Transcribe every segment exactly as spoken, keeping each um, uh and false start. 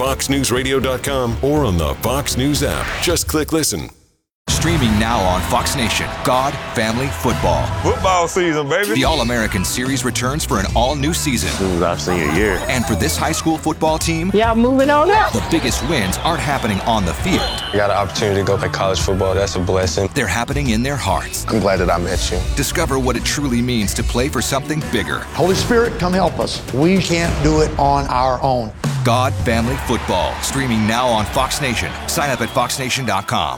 fox news radio dot com or on the Fox News app. Just click listen. Streaming now on Fox Nation, God, Family, Football. Football season, baby. The All-American Series returns for an all-new season. This is our senior year. And for this high school football team, yeah, moving on up. The biggest wins aren't happening on the field. I got an opportunity to go play college football. That's a blessing. They're happening in their hearts. I'm glad that I met you. Discover what it truly means to play for something bigger. Holy Spirit, come help us. We can't do it on our own. God, Family, Football. Streaming now on Fox Nation. Sign up at fox nation dot com.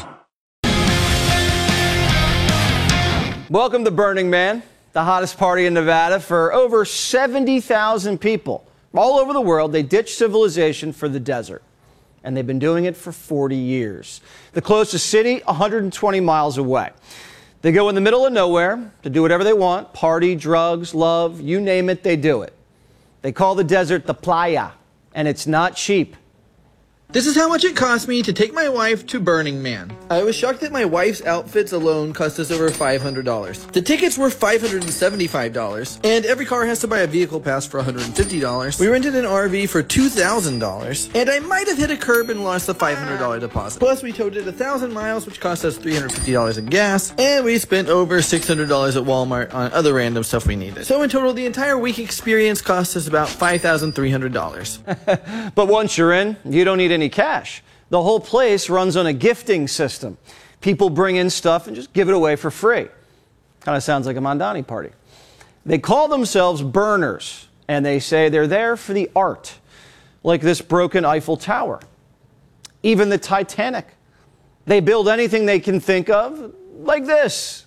Welcome to Burning Man, the hottest party in Nevada. For over seventy thousand people all over the world, they ditched civilization for the desert. And they've been doing it for forty years. The closest city, one hundred twenty miles away. They go in the middle of nowhere to do whatever they want. Party, drugs, love, you name it, they do it. They call the desert the playa, and it's not cheap. This is how much it cost me to take my wife to Burning Man. I was shocked that my wife's outfits alone cost us over five hundred dollars. The tickets were five hundred seventy-five dollars, and every car has to buy a vehicle pass for one hundred fifty dollars. We rented an R V for two thousand dollars, and I might have hit a curb and lost the five hundred dollars deposit. Plus, we towed it one thousand miles, which cost us three hundred fifty dollars in gas, and we spent over six hundred dollars at Walmart on other random stuff we needed. So in total, the entire week experience cost us about five thousand three hundred dollars. But once you're in, you don't need any cash. The whole place runs on a gifting system. People bring in stuff and just give it away for free. Kind of sounds like a Mondani party. They call themselves burners, and they say they're there for the art, like this broken Eiffel Tower, even the Titanic. They build anything they can think of, like this.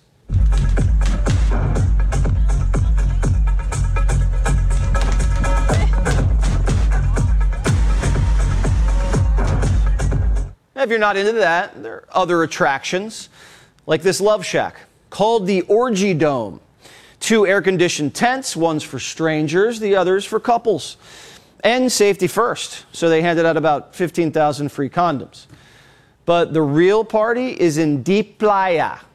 If you're not into that, there are other attractions, like this love shack called the Orgy Dome. Two air-conditioned tents, one's for strangers, the other's for couples. And safety first, so they handed out about fifteen thousand free condoms. But the real party is in Deep Playa,